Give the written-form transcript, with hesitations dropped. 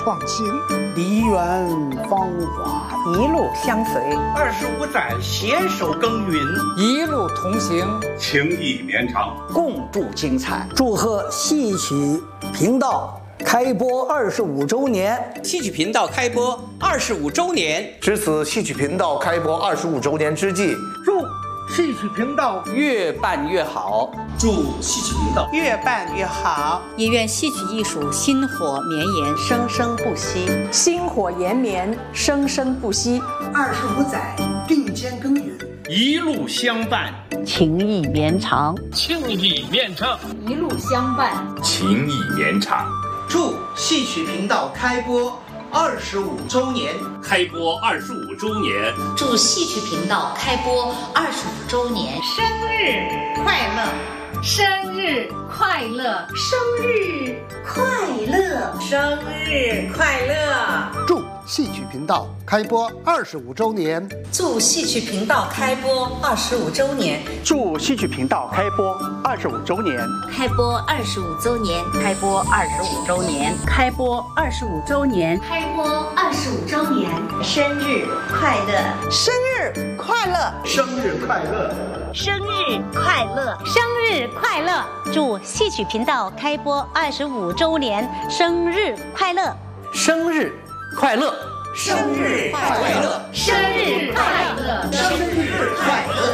创新， 梨园芳华一路相随 ，25载携手耕耘， 一路同行， 情谊绵长， 共筑精彩。祝贺戏曲频道开播25周年！ 戏曲频道开播25周年， 值此戏曲频道开播25周年之际， 祝戏曲频道越办越好， 祝戏曲频道越办越好， 也愿戏曲艺术薪火绵延， 生生不息， 薪火延绵，生生不息。 25载并肩耕耘， 一路相伴， 情谊绵长， 情谊绵长， 一路相伴， 情谊绵长。 祝戏曲频道开播25周年， 开播25周年， 祝戏曲频道开播25周年， 生日快乐， 生日快乐， 生日快乐， 生日快乐！ 祝戏曲频道开播25周年， 祝戏曲频道开播25周年， 祝戏曲频道开播25周年， 开播25周年， 开播25周年， 开播25周年， 开播25周年， 生日快乐， 生日快乐， 生日快乐， 生日快乐， 生日快乐！祝戏曲频道开播25周年，生日快乐！ 生日快乐！ 生日快乐！ 生日快乐！ 生日快乐！